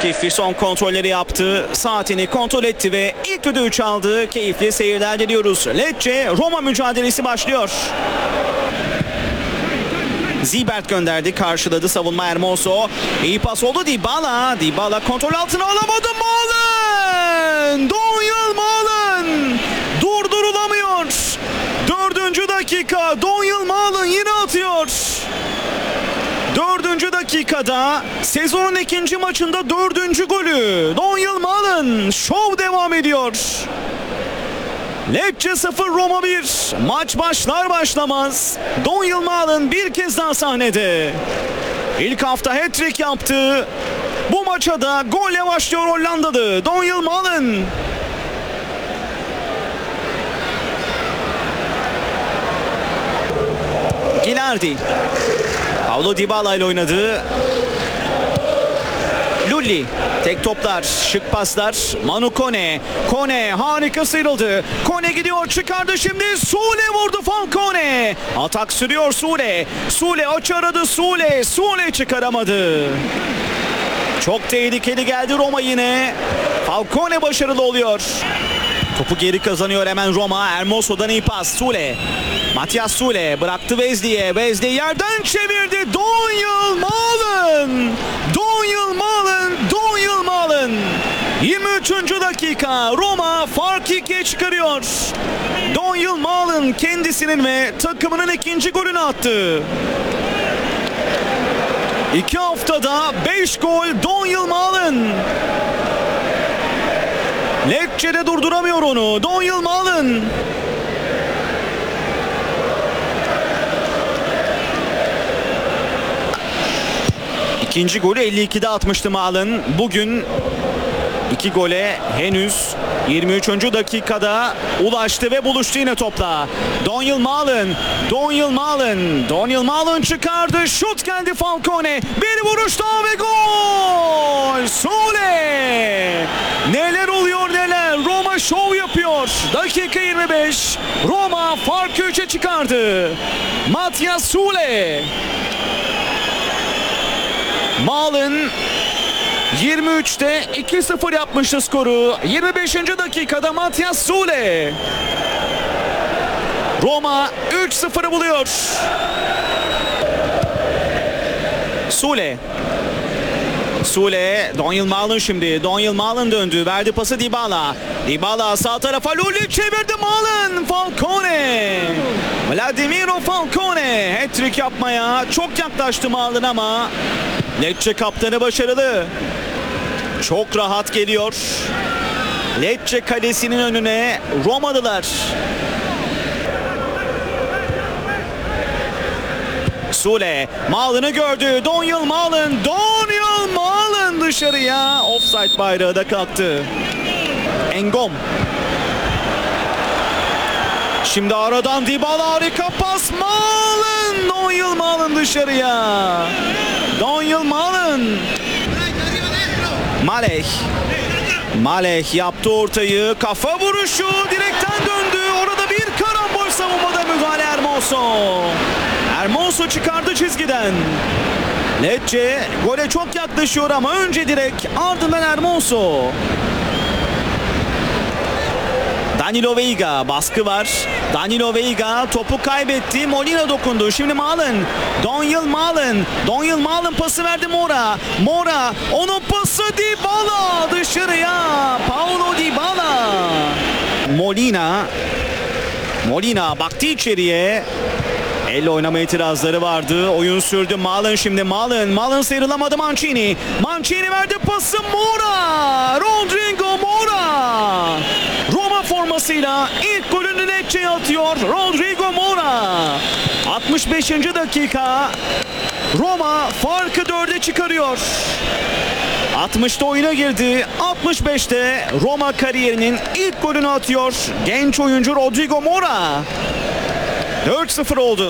Keyifli son kontrolleri yaptı. Saatini kontrol etti ve ilk düdüğü çaldı. Keyifli seyirler diliyoruz. Lecce Roma mücadelesi başlıyor. Zibert gönderdi. Karşıladı savunma Hermoso. İyi pas oldu Dybala. Dybala kontrol altına alamadı. Malen! Donyell Malen! Durdurulamıyor. 4. dakika. Donyell Malen yine atıyor. 4. dakikada sezonun 2. maçında 4. golü. Donyell Malen. Şov devam ediyor. Lecce 0 Roma 1. Maç başlar başlamaz Donyell Malen bir kez daha sahnede. İlk hafta hat-trick yaptı. Bu maça da golle başlıyor Hollandalı Donyell Malen. Gilardi. Paulo Dybala ile oynadı. Lulli. Tek toplar, şık paslar. Manu Kone. Kone harika sıyrıldı. Kone gidiyor, çıkardı şimdi. Sule vurdu Falcone. Atak sürüyor Sule. Sule aç aradı Sule. Sule çıkaramadı. Çok tehlikeli geldi Roma yine. Falcone başarılı oluyor. Topu geri kazanıyor hemen Roma. Hermoso'dan iyi pas. Sule. Matias Sule bıraktı Wesley'e. Wesley yerden çevirdi. Donyell Malen. Donyell Malen. Donyell Malen. 23. dakika. Roma farkı 2'ye çıkarıyor. Donyell Malen kendisinin ve takımının 2. golünü attı. 2 haftada 5 gol Donyell Malen. Lecce'de durduramıyor onu. Donyell Malen. İkinci golü 52'de atmıştı Malen. Bugün 2 gole henüz 23. dakikada ulaştı ve buluştu yine topla. Donyell Malen. Donyell Malen. Donyell Malen çıkardı. Şut geldi Falcone. Bir vuruş daha ve gol. Sule. Neler oluyor neler. Roma şov yapıyor. Dakika 25. Roma farkı 3'e çıkardı. Matias Sule. Malen 23'te 2-0 yapmıştı skoru. 25. dakikada Matias Sule. Roma 3-0'ı buluyor. Sule. Sule, Donyell Malen şimdi. Donyell Malen döndü. Verdi pası Dybala. Dybala sağ tarafa Lulli çevirdi Malen. Falcone. Vladimiro Falcone. Hat-trick yapmaya çok yaklaştı Malen ama Lecce kaptanı başarılı. Çok rahat geliyor. Lecce kalesinin önüne Romalılar. Sule Malen'ı gördü. Donyell Malen. Donyell Malen dışarıya. Offside bayrağı da kalktı. Engom. Şimdi aradan Dybala harika pas. Malen. Donyell Malen dışarıya. Donyell Malen. Malek. Malek yaptı ortayı. Kafa vuruşu direkten döndü. Orada bir karambol savunmada müdahale Hermoso. Hermoso çıkardı çizgiden. Lecce gole çok yaklaşıyor ama önce direkt ardından Hermoso. Danilo Veiga baskı var. Danilo Veiga topu kaybetti. Molina dokundu. Şimdi Malen. Donyell Malen. Donyell Malen pası verdi Mora. Mora. Onun pası Dybala. Dışarıya. Paulo Dybala. Molina. Molina baktı içeriye. Elle oynama itirazları vardı. Oyun sürdü. Malen şimdi. Malen. Malen sıyrılamadı Mancini. Mancini verdi pası Mora. Rodrigo Mora. Roma formasıyla ilk golünü Lecce'ye atıyor Rodrigo Mora. 65. dakika. Roma farkı 4'e çıkarıyor. 60'ta oyuna girdi. 65'te Roma kariyerinin ilk golünü atıyor genç oyuncu Rodrigo Mora. 4-0 oldu.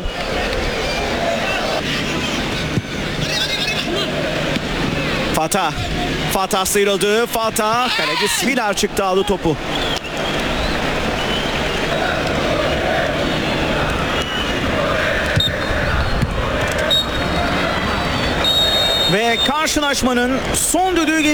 Fatah. Fatah sıyrıldı. Fatah. Kaleci Svilar çıktı, aldı topu. Ve karşılaşmanın son düdüğü geliyor.